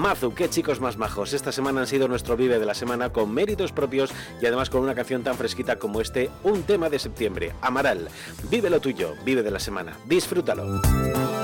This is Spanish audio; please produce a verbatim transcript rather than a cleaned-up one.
Mazu, qué chicos más majos. Esta semana han sido nuestro Vive de la semana con méritos propios y además con una canción tan fresquita como este, un tema de septiembre. Amaral, vive lo tuyo, Vive de la semana. Disfrútalo.